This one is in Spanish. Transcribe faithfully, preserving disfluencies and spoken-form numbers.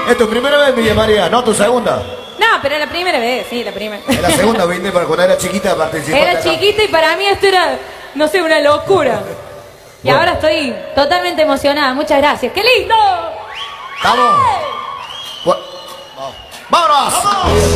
Es tu primera vez, Miriam María, no tu segunda. No, pero la primera vez, sí, la primera. Es la segunda, vine para cuando era chiquita participar. Era chiquita y para mí esto era, no sé, una locura. Y bueno. ahora estoy totalmente emocionada. Muchas gracias. ¡Qué lindo! ¿Vamos? ¡Vámonos! ¡Vámonos!